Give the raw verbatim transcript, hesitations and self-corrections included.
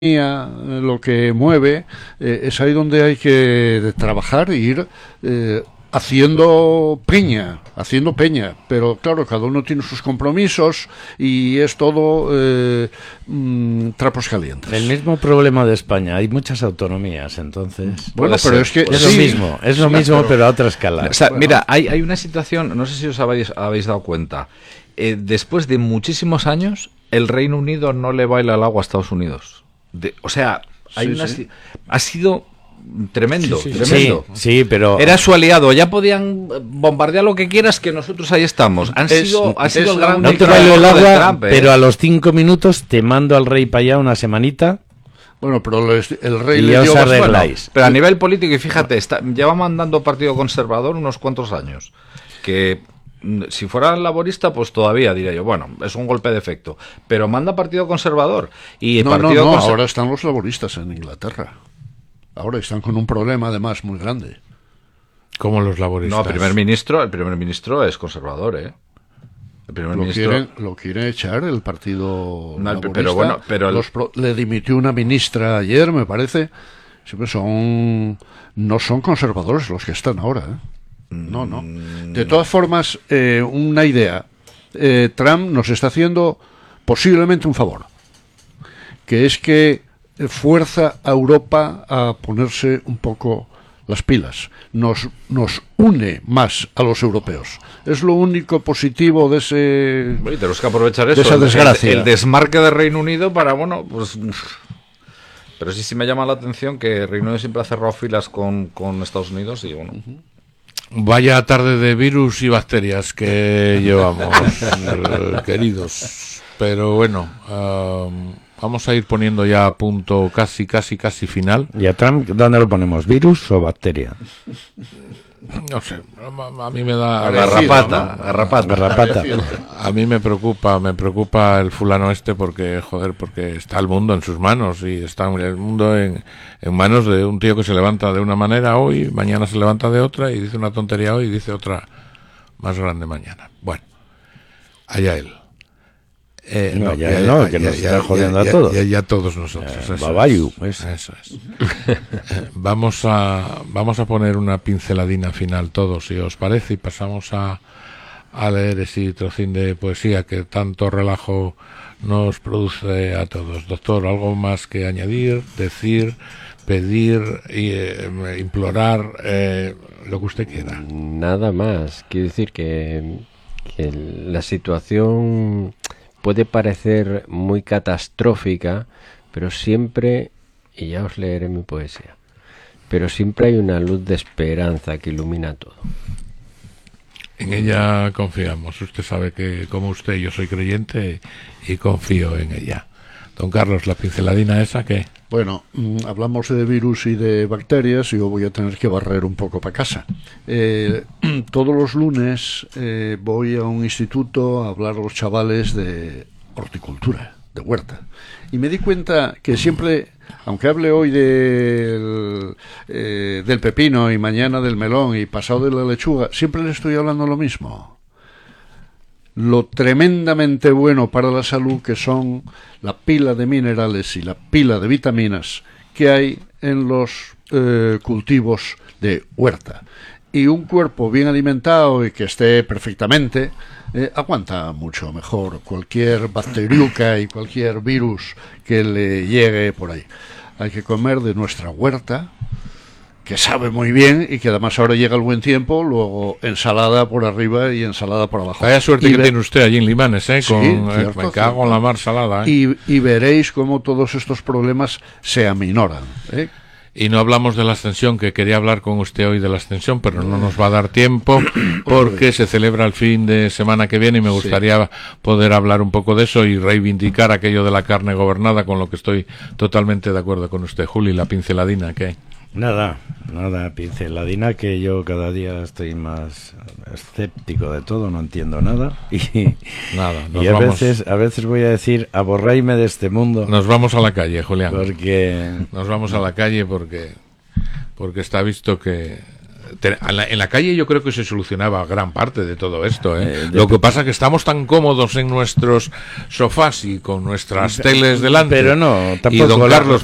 lo que mueve, eh, es ahí donde hay que trabajar e ir eh, haciendo peña, haciendo peña, pero claro, cada uno tiene sus compromisos y es todo eh, mmm, trapos calientes. El mismo problema de España, hay muchas autonomías, entonces... Bueno, pero es que... Es sí, lo mismo, es lo sí, mismo, pero, pero a otra escala. O sea, bueno. Mira, hay, hay una situación, no sé si os habéis, habéis dado cuenta, eh, después de muchísimos años, el Reino Unido no le baila el agua a Estados Unidos. De, o sea, hay sí, una, sí. ha sido tremendo, Sí, sí, tremendo. Sí, sí, pero... Era su aliado, ya podían bombardear lo que quieras, que nosotros ahí estamos. Han Es- sido, ha sido es el la gran No te única- bailo el dictador de agua, Trump, ¿eh? pero a los cinco minutos te mando al rey para allá una semanita Bueno, pero les- el rey y le ya dio os bastante- arregláis. Pero a nivel político, y fíjate, está, lleva mandando Partido Conservador unos cuantos años. Que mm, si fuera laborista, pues todavía diría yo, bueno, es un golpe de efecto. Pero manda Partido Conservador. Y el No, no, Partido no, Conser- ahora están los laboristas en Inglaterra. Ahora están con un problema además muy grande. Como los laboristas. No, el primer ministro, el primer ministro es conservador, ¿eh? El primer Lo ministro. quieren, lo quiere echar el partido No, laborista. pero bueno, pero el- Los pro- le dimitió una ministra ayer, me parece. Siempre son, no son conservadores los que están ahora, ¿eh? No, no. De todas formas, eh, una idea. Eh, Trump nos está haciendo posiblemente un favor, que es que fuerza a Europa a ponerse un poco las pilas. Nos, nos une más a los europeos. Es lo único positivo de ese... Oye, tenemos que aprovechar de eso, esa el- desgracia. El, el desmarque de Reino Unido para, bueno, pues... Pero sí, sí me llama la atención que Reino Unido siempre ha cerrado filas con, con Estados Unidos y, bueno... Vaya tarde de virus y bacterias que llevamos, eh, queridos. Pero bueno, um, vamos a ir poniendo ya a punto casi, casi, casi final. ¿Y a Trump dónde lo ponemos? ¿Virus o bacteria? No sé, a, a mí me da... Garrapata, garrapata. Garrapata. A mí me preocupa, me preocupa el fulano este porque, joder, porque está el mundo en sus manos y está el mundo en, en manos de un tío que se levanta de una manera hoy, mañana se levanta de otra y dice una tontería hoy y dice otra más grande mañana. Bueno, allá él. Eh, No, ya él no, que nos está jodiendo a ya- todos. Ya, ya todos nosotros. Eh, eso es. babayu, es. Eso es. Eh, vamos a vamos a poner una pinceladina final todos, si os parece, y pasamos a, a leer ese trocín de poesía que tanto relajo nos produce a todos. Doctor, ¿algo más que añadir, decir, pedir, y, eh, implorar, eh, lo que usted quiera? Nada más. Quiero decir que, que la situación puede parecer muy catastrófica, pero siempre, y ya os leeré mi poesía, pero siempre hay una luz de esperanza que ilumina todo. En ella confiamos. Usted sabe que, como usted, yo soy creyente y confío en ella. Don Carlos, la pinceladina esa, ¿qué? Bueno, mm, hablamos de virus y de bacterias y yo voy a tener que barrer un poco para casa. Eh, todos los lunes eh, voy a un instituto a hablar a los chavales de horticultura, de huerta. Y me di cuenta que siempre, aunque hable hoy del, eh, del pepino y mañana del melón y pasado de la lechuga, siempre le estoy hablando lo mismo. Lo tremendamente bueno para la salud que son la pila de minerales y la pila de vitaminas que hay en los eh, cultivos de huerta. Y un cuerpo bien alimentado y que esté perfectamente eh, aguanta mucho mejor cualquier bacteriuca y cualquier virus que le llegue por ahí. Hay que comer de nuestra huerta, que sabe muy bien y que además ahora llega el buen tiempo, luego ensalada por arriba y ensalada por abajo. Vaya suerte Y que ve- tiene usted allí en Limanes, ¿eh? Sí, Con, eh, cierto, me cago cierto. en la mar salada, ¿eh? Y, y veréis cómo todos estos problemas se aminoran, ¿eh? Y no hablamos de la ascensión, que quería hablar con usted hoy de la ascensión, pero no nos va a dar tiempo porque se celebra el fin de semana que viene y me gustaría poder hablar un poco de eso y reivindicar aquello de la carne gobernada, con lo que estoy totalmente de acuerdo con usted. Juli, la pinceladina, ¿qué? Nada, nada, pinceladina, que yo cada día estoy más escéptico de todo, no entiendo nada. Y, Nada, nos y a vamos, veces a veces voy a decir, aborreíme de este mundo, nos vamos a la calle, Julián. porque Nos vamos a la calle porque porque está visto que te- en, la, en la calle yo creo que se solucionaba gran parte de todo esto, ¿eh? Eh, de- Lo que pasa es que estamos tan cómodos en nuestros sofás y con nuestras teles delante. Pero no, y tampoco don la- Carlos